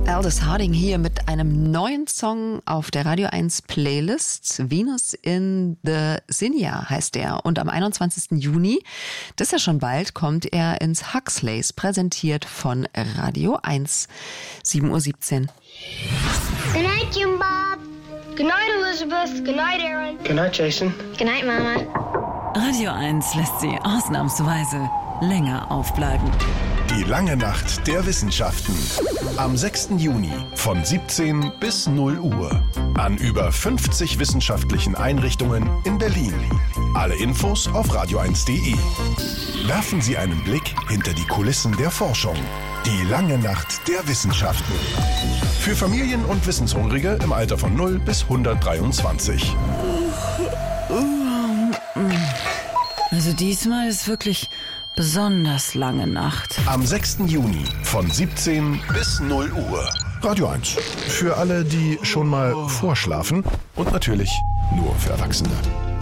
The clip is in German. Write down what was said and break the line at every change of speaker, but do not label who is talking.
Aldous Harding hier mit einem neuen Song auf der Radio 1 Playlist. Venus in the Zinnia heißt er. Und am 21. Juni, das ist ja schon bald, kommt er ins Huxleys, präsentiert von Radio 1. 7:17 Uhr.
Good night, Jim Bob. Good night, Elizabeth. Good night, Aaron.
Good night, Jason.
Good night, Mama.
Radio 1 lässt Sie ausnahmsweise länger aufbleiben.
Die lange Nacht der Wissenschaften. Am 6. Juni von 17 bis 0 Uhr. An über 50 wissenschaftlichen Einrichtungen in Berlin. Alle Infos auf radio1.de. Werfen Sie einen Blick hinter die Kulissen der Forschung. Die lange Nacht der Wissenschaften. Für Familien und Wissenshungrige im Alter von 0 bis 123.
Also diesmal ist wirklich besonders lange Nacht.
Am 6. Juni von 17 bis 0 Uhr. Radio 1. Für alle, die schon mal vorschlafen und natürlich nur für Erwachsene.